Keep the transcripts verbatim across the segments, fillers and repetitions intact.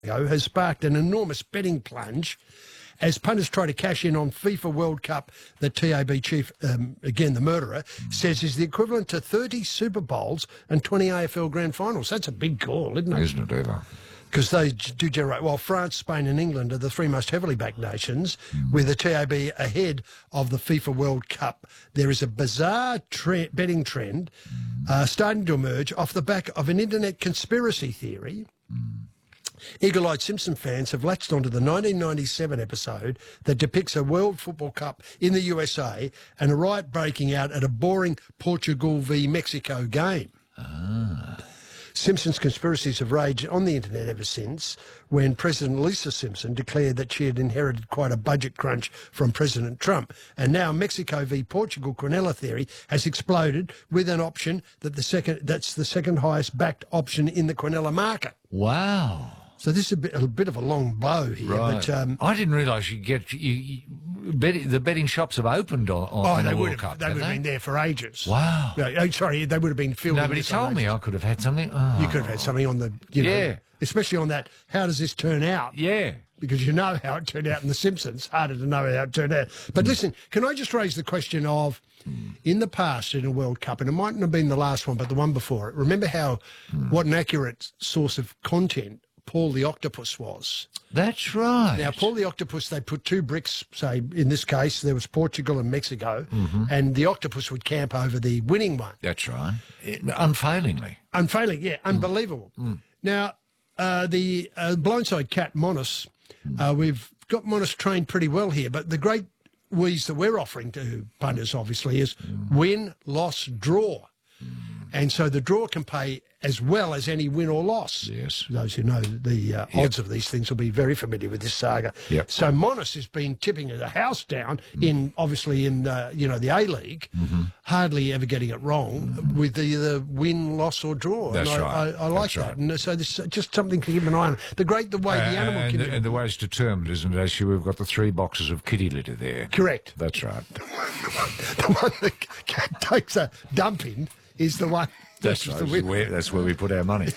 has sparked an enormous betting plunge as punters try to cash in on FIFA World Cup. The T A B chief, um, again the murderer, says is the equivalent to thirty Super Bowls and twenty A F L Grand Finals. That's a big call, isn't it? Isn't it ever? Because they do generate, well, France, Spain and England are the three most heavily backed nations, mm. with the T A B ahead of the FIFA World Cup. There is a bizarre tre- betting trend uh, starting to emerge off the back of an internet conspiracy theory. Mm. Eagle-eyed Simpson fans have latched onto the nineteen ninety-seven episode that depicts a World Football Cup in the U S A and a riot breaking out at a boring Portugal v Mexico game. Ah. Simpson's conspiracies have raged on the internet ever since, when President Lisa Simpson declared that she had inherited quite a budget crunch from President Trump. And now Mexico v Portugal Quinella theory has exploded with an option that the second that's the second highest backed option in the Quinella market. Wow. So this is a bit, a bit of a long bow here. Right. But, um, I didn't realise you get you, you, bet, the betting shops have opened on, on oh, in they the would World have, Cup. They would have they? been there for ages. Wow. No, oh, sorry, they would have been filled. Nobody told me I could have had something. Oh. You could have had something on the, you know, yeah. especially on that, how does this turn out? Yeah. Because you know how it turned out in The Simpsons. Harder to know how it turned out. But mm. listen, can I just raise the question of, mm. in the past in a World Cup, and it mightn't have been the last one, but the one before it, remember how, mm. what an accurate source of content Paul the Octopus was. That's right. Now, Paul the Octopus, they put two bricks, say, in this case, there was Portugal and Mexico, mm-hmm. and the octopus would camp over the winning one. That's right. It, unfailingly. Unfailing, yeah, unbelievable. Mm. Now, uh, the uh, blindside cat, Monas, mm. uh, we've got Monas trained pretty well here, but the great wheeze that we're offering to punters, obviously, is mm. win, loss, draw. Mm. And so the draw can pay as well as any win or loss. Yes. Those who know the uh, yep. odds of these things will be very familiar with this saga. Yep. So Monas has been tipping the house down mm. in, obviously, in uh, you know the A-League, mm-hmm. hardly ever getting it wrong mm. with either win, loss or draw. That's and I, right. I, I like That's that. Right. And so this is just something to keep an eye on. The great, the way uh, the animal and, community... and the way it's determined, isn't it? Actually, we've got the three boxes of kitty litter there. Correct. That's right. The one, the one that cat takes a dump in is the one... That's right. That's where, that's where we put our money.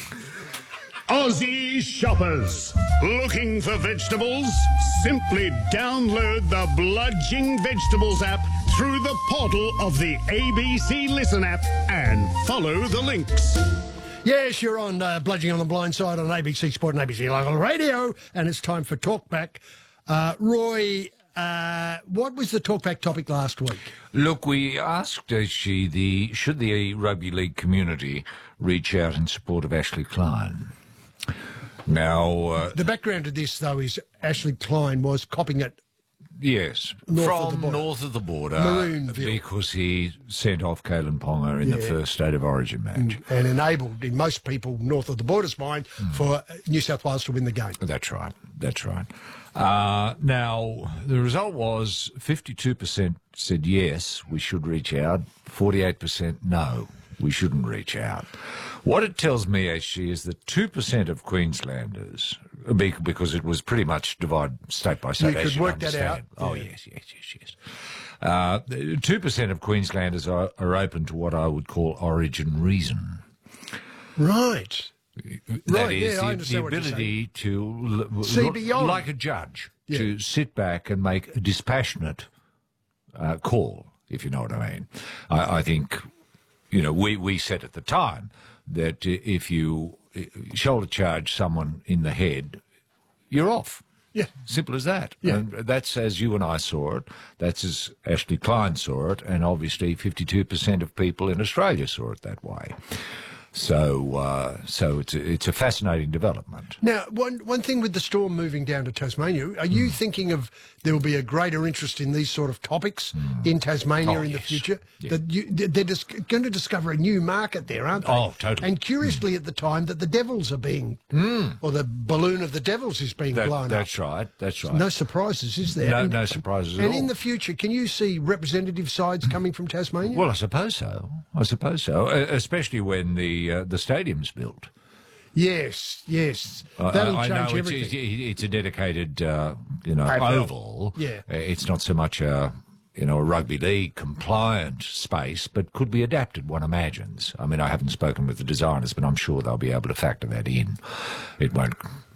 Aussie shoppers, looking for vegetables? Simply download the Bludging Vegetables app through the portal of the A B C Listen app and follow the links. Yes, you're on uh, Bludging on the Blind Side on A B C Sport and A B C Local Radio, and it's time for Talkback. Uh, Roy... Uh, what was the talkback topic last week? Look, we asked actually the should the rugby league community reach out in support of Ashley Klein. Now, uh, the background to this, though, is Ashley Klein was copping it. Yes, north from of north of the border, Maroonville, because he sent off Kalen Ponga in yeah. the first State of Origin match. And enabled, in most people north of the border's mind, mm. for New South Wales to win the game. That's right, that's right. Uh, now, the result was fifty-two percent said yes, we should reach out, forty-eight percent no, we shouldn't reach out. What it tells me, actually, is that two percent of Queenslanders, because it was pretty much divided state by state. You could work that out. Oh, yeah. yes, yes, yes, yes. Uh, two percent of Queenslanders are, are open to what I would call origin reason. Right. That right, is yeah, the, I the understand what ability to, l- see l- beyond. like a judge, yeah. to sit back and make a dispassionate uh, call, if you know what I mean. I, I think, you know, we, we said at the time that if you shoulder charge someone in the head, you're off. Yeah. Simple as that. Yeah. And that's as you and I saw it. That's as Ashley Klein saw it. And obviously fifty-two percent of people in Australia saw it that way. So, uh, so it's a, it's a fascinating development. Now, one one thing with the Storm moving down to Tasmania, are you mm. thinking of there will be a greater interest in these sort of topics mm. in Tasmania oh, in yes. the future? Yeah. That you, they're just going to discover a new market there, aren't they? Oh, totally. And curiously, mm. at the time that the Devils are being, mm. or the balloon of the Devils is being that, blown that's up. That's right. That's right. No surprises, is there? No, and, no surprises at and all. in the future, can you see representative sides coming from Tasmania? Well, I suppose so. I suppose so, uh, especially when the uh, the stadium's built. Yes, yes. Uh, That'll I change know everything. it's, it's a dedicated, uh, you know, A F L. oval. Yeah. Uh, It's not so much a, you know, a rugby league compliant space, but could be adapted, one imagines. I mean, I haven't spoken with the designers, but I'm sure they'll be able to factor that in. It won't